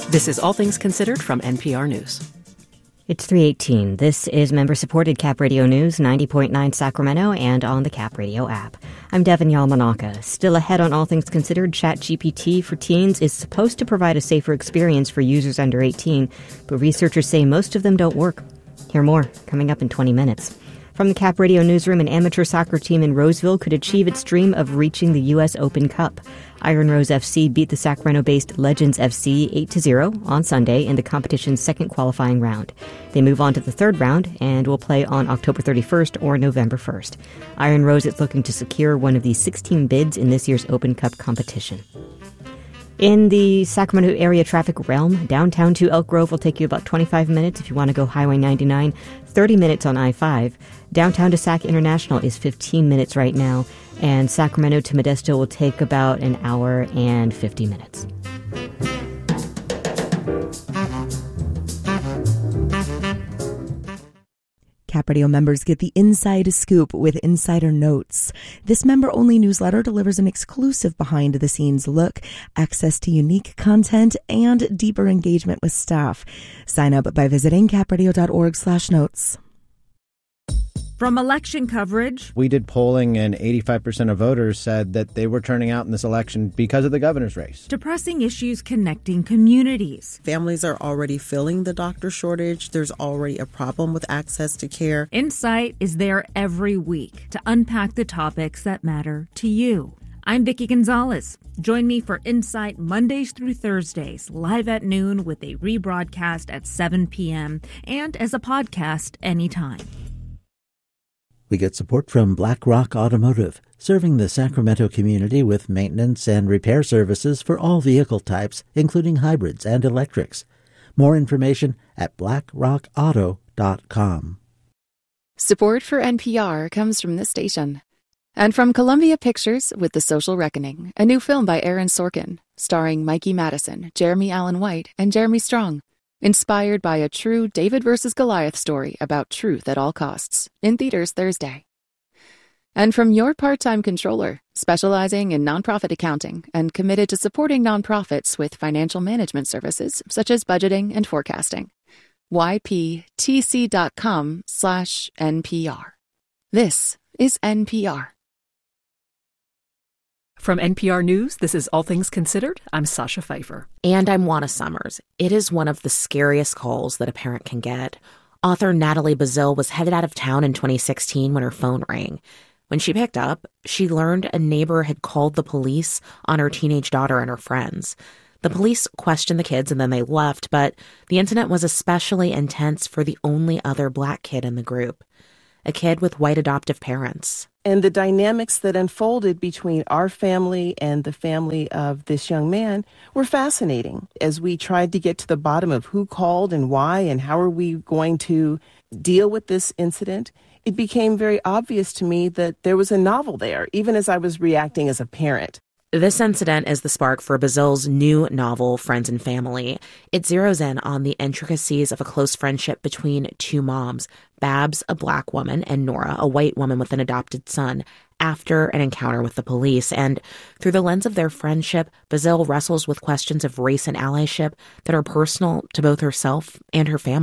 This is All Things Considered from NPR News. It's 3:18. This is member-supported Cap Radio News, 90.9 Sacramento, and on the Cap Radio app. I'm Devin Yamanaka. Still ahead on All Things Considered, ChatGPT for teens is supposed to provide a safer experience for users under 18, but researchers say most of them don't work. Hear more coming up in 20 minutes. From the Cap Radio newsroom, an amateur soccer team in Roseville could achieve its dream of reaching the U.S. Open Cup. Iron Rose FC beat the Sacramento-based Legends FC 8-0 on Sunday in the competition's second qualifying round. They move on to the third round and will play on October 31st or November 1st. Iron Rose is looking to secure one of the 16 bids in this year's Open Cup competition. In the Sacramento area traffic realm, downtown to Elk Grove will take you about 25 minutes if you want to go Highway 99, 30 minutes on I-5. Downtown to Sac International is 15 minutes right now, and Sacramento to Modesto will take about an hour and 50 minutes. Cap Radio members get the inside scoop with Insider Notes. This member-only newsletter delivers an exclusive behind-the-scenes look, access to unique content, and deeper engagement with staff. Sign up by visiting capradio.org/notes. From election coverage. We did polling and 85% of voters said that they were turning out in this election because of the governor's race. To pressing issues connecting communities. Families are already feeling the doctor shortage. There's already a problem with access to care. Insight is there every week to unpack the topics that matter to you. I'm Vicki Gonzalez. Join me for Insight Mondays through Thursdays, live at noon with a rebroadcast at 7 p.m. and as a podcast anytime. We get support from Black Rock Automotive, serving the Sacramento community with maintenance and repair services for all vehicle types, including hybrids and electrics. More information at blackrockauto.com. Support for NPR comes from this station. And from Columbia Pictures with The Social Reckoning, a new film by Aaron Sorkin, starring Mikey Madison, Jeremy Allen White, and Jeremy Strong. Inspired by a true David versus Goliath story about truth at all costs. In theaters Thursday. And from your part-time controller, specializing in nonprofit accounting and committed to supporting nonprofits with financial management services such as budgeting and forecasting. yptc.com/NPR. This is NPR. From NPR News, this is All Things Considered. I'm Sasha Pfeiffer. And I'm Juana Summers. It is one of the scariest calls that a parent can get. Author Natalie Bazile was headed out of town in 2016 when her phone rang. When she picked up, she learned a neighbor had called the police on her teenage daughter and her friends. The police questioned the kids and then they left, but the incident was especially intense for the only other Black kid in the group, a kid with white adoptive parents. And the dynamics that unfolded between our family and the family of this young man were fascinating. As we tried to get to the bottom of who called and why and how are we going to deal with this incident, it became very obvious to me that there was a novel there, even as I was reacting as a parent. This incident is the spark for Bazile's new novel, Friends and Family. It zeroes in on the intricacies of a close friendship between two moms, Babs, a Black woman, and Nora, a white woman with an adopted son, after an encounter with the police. And through the lens of their friendship, Bazile wrestles with questions of race and allyship that are personal to both herself and her family.